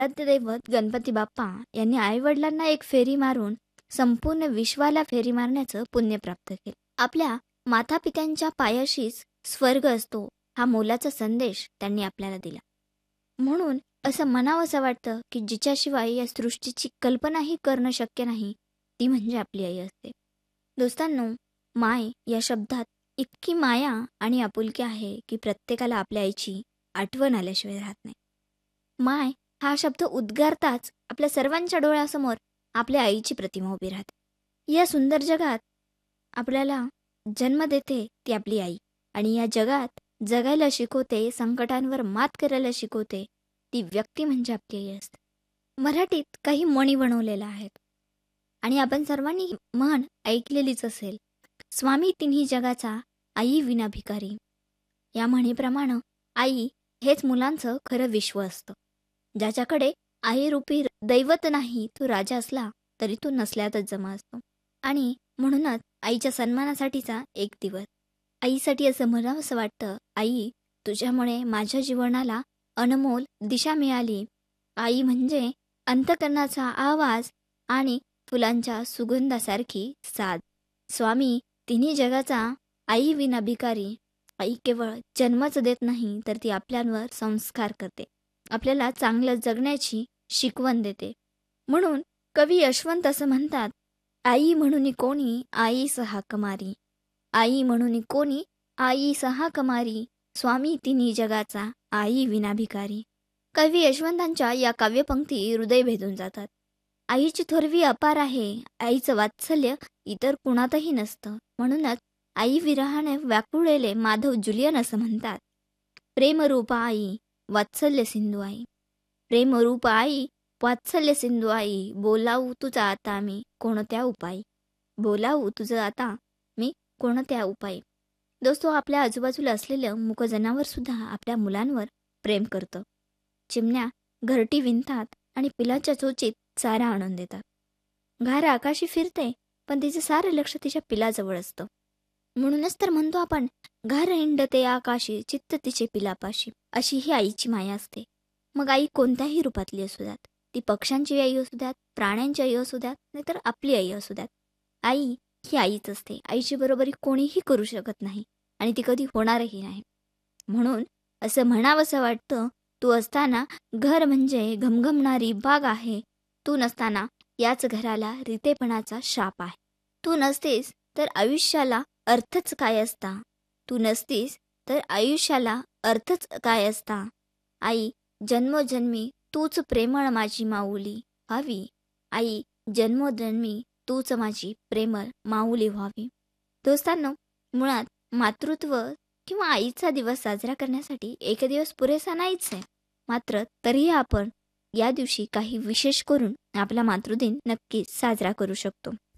दैवत गणपती बाप्पा यांनी आईवडिलांना एक फेरी मारून संपूर्ण विश्वाला फेरी मारण्याचं पुण्य प्राप्त केलं. आपल्या मातापित्यांच्या पायाशीच स्वर्ग असतो हा मोलाचा संदेश त्यांनी आपल्याला दिला. म्हणून असं म्हणावंसं वाटतं की जिच्याशिवाय या सृष्टीची कल्पनाही करणं शक्य नाही ती म्हणजे आपली आई असते. दोस्तांनो, माय या शब्दात इतकी माया आणि आपुलकी आहे की प्रत्येकाला आपल्या आईची आठवण आल्याशिवाय राहत नाही. माय हा शब्द उद्गारताच आपल्या सर्वांच्या डोळ्यासमोर आपल्या आईची प्रतिमा उभी राहते. या सुंदर जगात आपल्याला जन्म देते ती आपली आई आणि या जगात जगायला शिकवते, संकटांवर मात करायला शिकवते ती व्यक्ती म्हणजे आपली आई असते. मराठीत काही म्हणी बनवलेल्या आहेत आणि आपण सर्वांनी म्हण ऐकलेलीच असेल. स्वामी तिन्ही जगाचा, आई विना भिकारी. या म्हणीप्रमाणे आई हेच मुलांचं खरं विश्व असतं. ज्याच्याकडे आईरूपी दैवत नाही तो राजा असला तरी तो नसल्यातच जमा असतो. आणि म्हणूनच आईच्या सन्मानासाठीचा एक दिवस. आईसाठी असं म्हणावंसं वाटतं, आई तुझ्यामुळे माझ्या जीवनाला अनमोल दिशा मिळाली. आई म्हणजे अंतकरणाचा आवाज आणि फुलांच्या सुगंधासारखी साद. स्वामी तिन्ही जगाचा, आई विना भिकारी. आई केवळ जन्मच देत नाही तर ती आपल्यावर संस्कार करते, आपल्याला चांगलं जगण्याची शिकवण देते. म्हणून कवी यशवंत असं म्हणतात, आई म्हणून कोणी आईस हाक मारी. आई म्हणून कोणी आईस हाक मारी. स्वामी तिन्ही जगाचा, आई विना भिकारी. कवी यशवंतांच्या या काव्यपंक्ती हृदय भेदून जातात. आईची थोरवी अपार आहे. आईचं वात्सल्य इतर कुणातही नसतं. म्हणूनच आई विरहाने व्याकुळलेले माधव जुलियन असं म्हणतात, प्रेमरूप आई वात्सल्य सिंधू आई. प्रेमरूप आई वात्सल्य सिंधू आई. बोलावू तुझा आता मी कोणत्या उपायी. बोलावू तुझं आता मी कोणत्या उपायी. दोस्तो, आपल्या आजूबाजूला असलेलं मूक जनावर सुद्धा आपल्या मुलांवर प्रेम करतं. चिमण्या घरटी विणतात आणि पिलाच्या चोचीत चारा आणून देतात. घार आकाशी फिरते पण तिचे सारं लक्ष तिच्या पिलाजवळ असतं. म्हणूनच तर म्हणतो आपण, घार हिंडते आकाशी चित्त तिचे पिलापाशी. अशी ही आईची माया असते. मग आई कोणत्याही रूपातली असू द्यात, ती पक्ष्यांची आई असू द्यात, प्राण्यांची आई असू द्यात, नाहीतर आपली आई असू द्यात, आई ही आईच असते. आईची बरोबरी कोणीही करू शकत नाही आणि ती कधी होणारही नाही. म्हणून असं म्हणावंसं वाटतं, तू असताना घर म्हणजे घमघमणारी बाग आहे. तू नसताना याच घराला रितेपणाचा शाप आहे. तू नसतेस तर आयुष्याला अर्थच काय असता. तू नसतीस तर आयुष्याला अर्थच काय असता. आई जन्मोजन्मी तूच प्रेमळ माझी माऊली व्हावी. आई जन्मोजन्मी तूच माझी प्रेमळ माऊली व्हावी. दोस्तांनो, मुळात मातृत्व किंवा आईचा दिवस साजरा करण्यासाठी एक दिवस पुरेसा नाहीच आहे. मात्र तरीही आपण या दिवशी काही विशेष करून आपला मातृदिन नक्कीच साजरा करू शकतो.